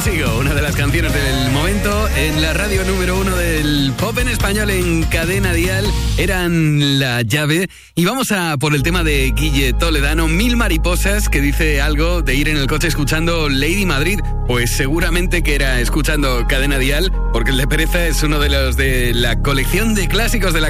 consigo, una de las canciones del momento en la radio número 1 del pop en español en Cadena Dial. Eran La Llave. Y vamos a por el tema de Guille Toledano, Mil Mariposas, que dice algo de ir en el coche escuchando Lady Madrid. Pues seguramente que era escuchando Cadena Dial, porque el de Pereza es uno de los de la colección de clásicos de la